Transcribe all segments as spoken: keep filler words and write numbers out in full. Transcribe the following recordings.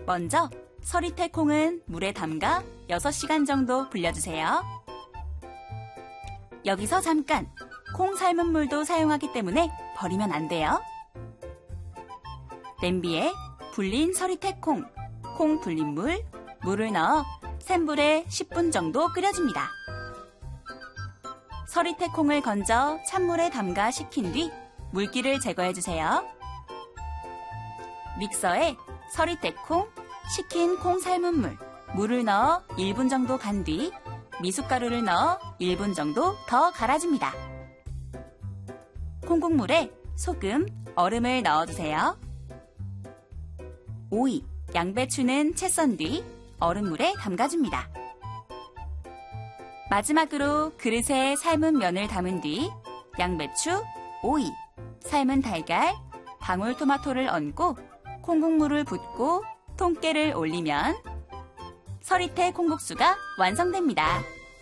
먼저 서리태 콩은 물에 담가 여섯 시간 정도 불려주세요. 여기서 잠깐 콩 삶은 물도 사용하기 때문에 버리면 안 돼요. 냄비에 불린 서리태 콩, 콩 불린 물, 물을 넣어 센 불에 십 분 정도 끓여줍니다. 서리태 콩을 건져 찬물에 담가 식힌 뒤 물기를 제거해주세요. 믹서에 서리태 콩, 식힌 콩 삶은 물, 물을 넣어 일 분 정도 간 뒤 미숫가루를 넣어 일 분 정도 더 갈아줍니다. 콩국물에 소금, 얼음을 넣어주세요. 오이, 양배추는 채 썬 뒤 얼음물에 담가줍니다. 마지막으로 그릇에 삶은 면을 담은 뒤 양배추, 오이, 삶은 달걀, 방울토마토를 얹고 콩국물을 붓고 통깨를 올리면 서리태 콩국수가 완성됩니다.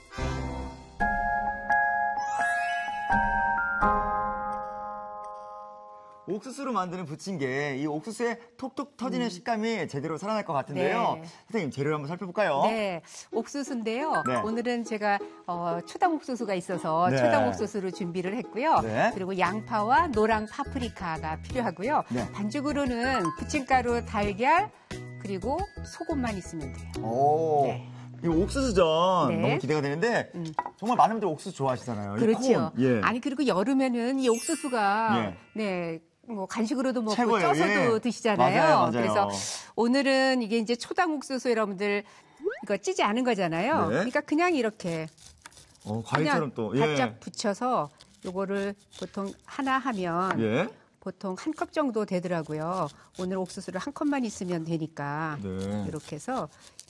옥수수로 만드는 부침개, 이 옥수수의 톡톡 터지는 음. 식감이 제대로 살아날 것 같은데요. 네. 선생님, 재료를 한번 살펴볼까요? 네, 옥수수인데요. 네. 오늘은 제가 어, 초당 옥수수가 있어서 네. 초당 옥수수를 준비를 했고요. 네. 그리고 양파와 노랑 파프리카가 필요하고요. 네. 반죽으로는 부침가루, 달걀, 그리고 소금만 있으면 돼요. 오. 네. 이 옥수수전 네. 너무 기대가 되는데 음. 정말 많은 분들 옥수수 좋아하시잖아요. 그렇죠. 예. 아니 그리고 여름에는 이 옥수수가 예. 네. 뭐 간식으로도 먹고 최고예요. 쪄서도 예. 드시잖아요. 맞아요, 맞아요. 그래서 오늘은 이게 이제 초당 옥수수 여러분들 이거 찌지 않은 거잖아요. 네. 그러니까 그냥 이렇게 어, 과일처럼 또 예. 바짝 붙여서 요거를 보통 하나 하면 예. 보통 한 컵 정도 되더라고요. 오늘 옥수수를 한 컵만 있으면 되니까 네. 이렇게 해서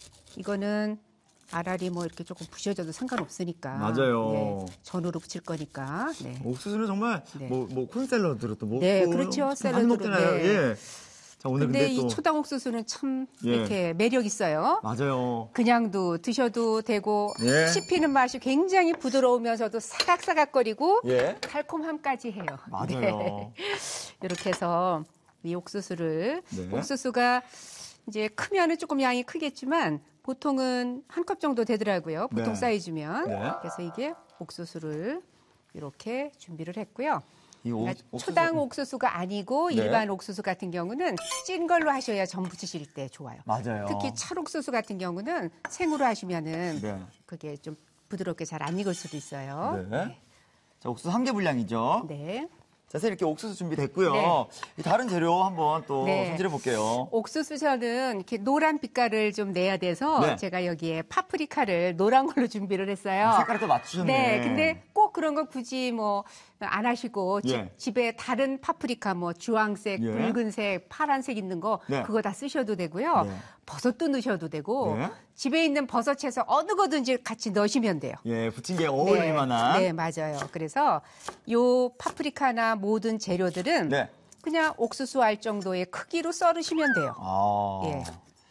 이거는 알알이 뭐 이렇게 조금 부셔져도 상관없으니까. 맞아요. 네, 전으로 부칠 거니까. 네. 옥수수는 정말 네. 뭐, 뭐 콘샐러드로 또 먹고 네, 그렇죠. 샐러드로. 먹잖아요. 네. 예. 자, 오늘 근데, 근데 이 또 초당 옥수수는 참 예. 이렇게 매력 있어요. 맞아요. 그냥도 드셔도 되고 예. 씹히는 맛이 굉장히 부드러우면서도 사각사각거리고 예. 달콤함까지 해요. 맞아요. 네. 이렇게 해서 이 옥수수를 네. 옥수수가 이제 크면은 조금 양이 크겠지만 보통은 한 컵 정도 되더라고요. 보통 네. 사이즈면. 네. 그래서 이게 옥수수를 이렇게 준비를 했고요. 이 옥, 그러니까 옥수수. 초당 옥수수가 아니고 네. 일반 옥수수 같은 경우는 찐 걸로 하셔야 전 부치실 때 좋아요. 맞아요. 특히 찰옥수수 같은 경우는 생으로 하시면은 네. 그게 좀 부드럽게 잘 안 익을 수도 있어요. 네. 자, 옥수수 한 개 분량이죠. 네. 자, 선생님 이렇게 옥수수 준비됐고요. 네. 이 다른 재료 한번 또 네. 손질해 볼게요. 옥수수전은 이렇게 노란 빛깔을 좀 내야 돼서 네. 제가 여기에 파프리카를 노란 걸로 준비를 했어요. 색깔을 또 맞추셨네. 네, 근데 꼭 그런 거 굳이 뭐 안 하시고 지- 예. 집에 다른 파프리카 뭐 주황색, 예. 붉은색, 파란색 있는 거 네. 그거 다 쓰셔도 되고요. 네. 버섯도 넣으셔도 되고 네. 집에 있는 버섯에서 어느 거든지 같이 넣으시면 돼요. 예, 부침개에 어울릴 네, 만한. 네, 맞아요. 그래서 요 파프리카나 모든 재료들은 네. 그냥 옥수수 알 정도의 크기로 썰으시면 돼요. 아. 예.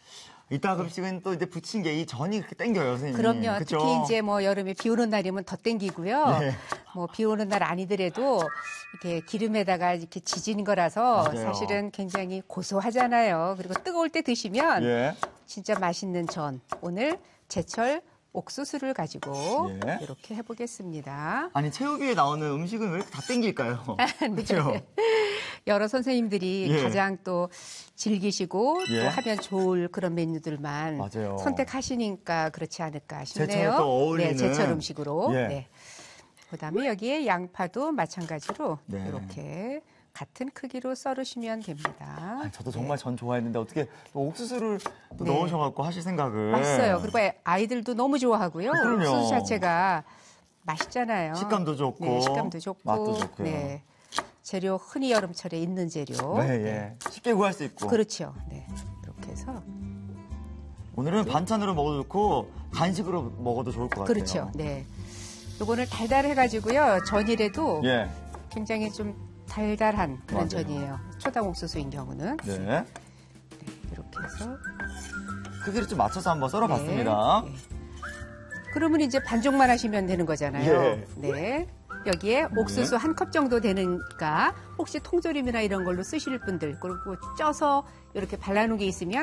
이따 급식은 또 이제 부침개 이 전이 그렇게 땡겨요, 선생님. 그럼요. 그쵸? 특히 이제 뭐 여름에 비 오는 날이면 더 땡기고요. 네. 뭐 비 오는 날 아니더라도 이렇게 기름에다가 이렇게 지진 거라서 맞아요. 사실은 굉장히 고소하잖아요. 그리고 뜨거울 때 드시면 예. 진짜 맛있는 전. 오늘 제철 옥수수를 가지고 예. 이렇게 해보겠습니다. 아니, 체육위에 나오는 음식은 왜 이렇게 다 땡길까요? 네. 그렇죠? 여러 선생님들이 예. 가장 또 즐기시고 예. 또 하면 좋을 그런 메뉴들만 맞아요. 선택하시니까 그렇지 않을까 싶네요. 제철 또 어울리는. 네, 제철 음식으로. 예. 네. 그다음에 여기에 양파도 마찬가지로 네. 이렇게 같은 크기로 썰으시면 됩니다. 아니, 저도 정말 전 좋아했는데 어떻게 또 옥수수를 또 네. 넣으셔갖고 하실 생각을. 맛있어요. 그리고 아이들도 너무 좋아하고요. 그럼요. 옥수수 자체가 맛있잖아요. 식감도 좋고. 네, 식감도 좋고. 맛도 좋고요. 네. 재료 흔히 여름철에 있는 재료. 네, 예. 쉽게 구할 수 있고. 그렇죠. 네. 이렇게 해서 오늘은 반찬으로 먹어도 좋고 간식으로 먹어도 좋을 것 같아요. 그렇죠. 네. 요거는 달달해가지고요. 전이라도 예. 굉장히 좀 달달한 그런 맞아요. 전이에요. 초당 옥수수인 경우는. 네. 네, 이렇게 해서. 크기를 좀 맞춰서 한번 썰어봤습니다. 네, 네. 그러면 이제 반죽만 하시면 되는 거잖아요. 예. 네. 여기에 옥수수 한 컵 정도 되니까 혹시 통조림이나 이런 걸로 쓰실 분들 그리고 쪄서 이렇게 발라놓은 게 있으면